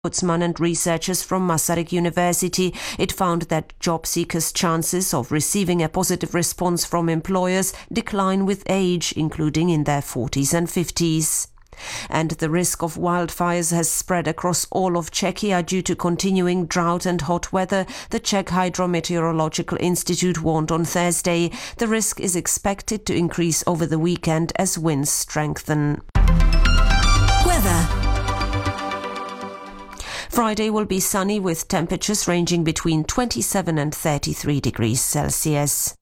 Ombudsman and researchers from Masaryk University. It found that job seekers' chances of receiving a positive response from employers decline with age, including in their 40s and 50s. And the risk of wildfires has spread across all of Czechia due to continuing drought and hot weather, the Czech Hydrometeorological Institute warned on Thursday. The risk is expected to increase over the weekend as winds strengthen. Weather. Friday will be sunny with temperatures ranging between 27 and 33 degrees Celsius.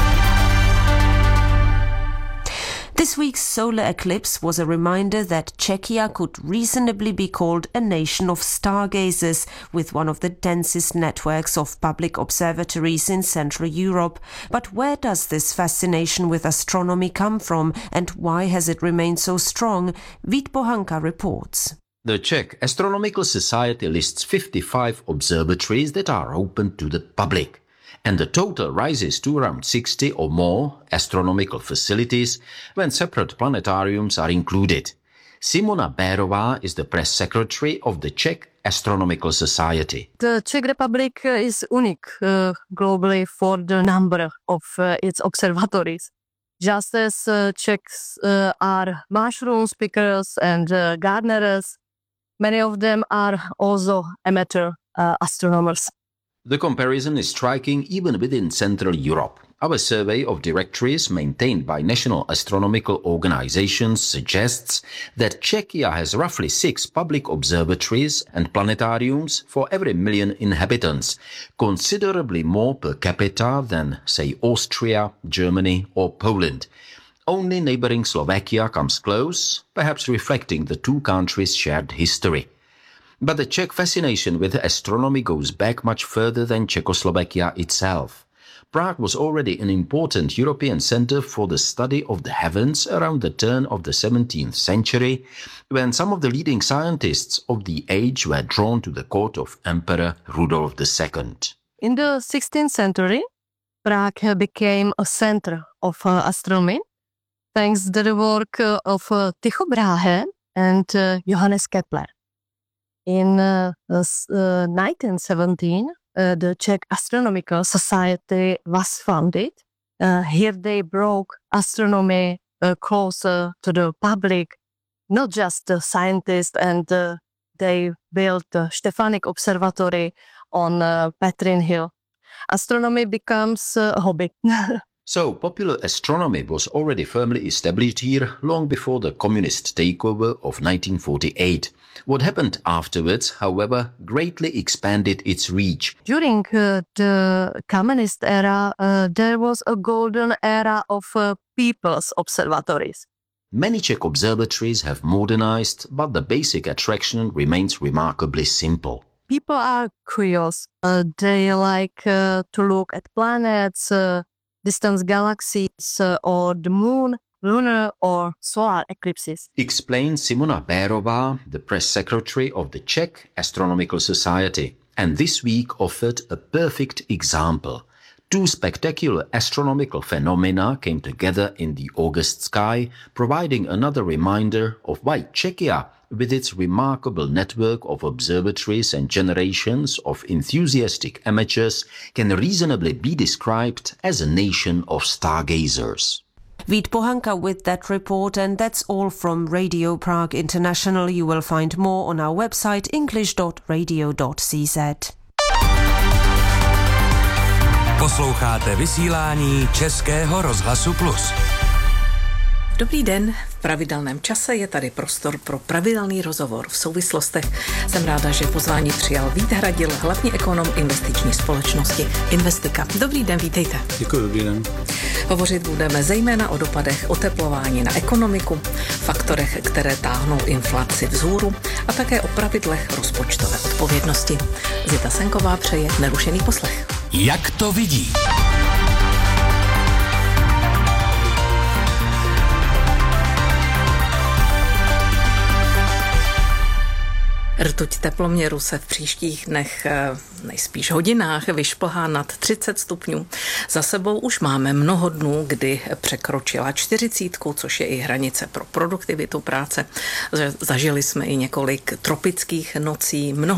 This week's solar eclipse was a reminder that Czechia could reasonably be called a nation of stargazers, with one of the densest networks of public observatories in Central Europe. But where does this fascination with astronomy come from, and why has it remained so strong? Vít Pohanka reports. The Czech Astronomical Society lists 55 observatories that are open to the public, and the total rises to around 60 or more astronomical facilities when separate planetariums are included. Simona Bérová is the press secretary of the Czech Astronomical Society. The Czech Republic is unique globally for the number of its observatories. Just as Czechs are mushroom pickers and gardeners, many of them are also amateur astronomers. The comparison is striking even within Central Europe. Our survey of directories maintained by national astronomical organizations suggests that Czechia has roughly 6 public observatories and planetariums for every million inhabitants, considerably more per capita than, say, Austria, Germany or Poland. Only neighboring Slovakia comes close, perhaps reflecting the two countries' shared history. But the Czech fascination with astronomy goes back much further than Czechoslovakia itself. Prague was already an important European center for the study of the heavens around the turn of the 17th century, when some of the leading scientists of the age were drawn to the court of Emperor Rudolf II. In the 16th century, Prague became a center of astronomy, thanks to the work of Tycho Brahe and Johannes Kepler. In 1917, the Czech Astronomical Society was founded. Here they brought astronomy closer to the public, not just the scientists, and they built the Stefanik Observatory on Petrin Hill. Astronomy becomes a hobby. So, popular astronomy was already firmly established here long before the communist takeover of 1948. What happened afterwards, however, greatly expanded its reach. During the communist era, there was a golden era of people's observatories. Many Czech observatories have modernized, but the basic attraction remains remarkably simple. People are curious. They like to look at planets, distant galaxies, or the moon, lunar or solar eclipses. Explains Simona Bérová, the press secretary of the Czech Astronomical Society. And this week offered a perfect example. 2 spectacular astronomical phenomena came together in the August sky, providing another reminder of why Czechia, with its remarkable network of observatories and generations of enthusiastic amateurs, can reasonably be described as a nation of stargazers. Vít Pohanka with that report, and that's all from Radio Prague International. You will find more on our website english.radio.cz. Posloucháte vysílání Českého rozhlasu Plus. Dobrý den, v pravidelném čase je tady prostor pro pravidelný rozhovor. V souvislostech jsem ráda, že pozvání přijal Vít Hradil, hlavní ekonom investiční společnosti Investika. Dobrý den, vítejte. Děkuji, dobrý den. Hovořit budeme zejména o dopadech oteplování na ekonomiku, faktorech, které táhnou inflaci vzhůru a také o pravidlech rozpočtové odpovědnosti. Zita Senková přeje nerušený poslech. Jak to vidí? Rtuť teploměru se v příštích dnech, nejspíš hodinách, vyšplhá nad 30 stupňů. Za sebou už máme mnoho dnů, kdy překročila 40, což je i hranice pro produktivitu práce. Zažili jsme i několik tropických nocí, mnoho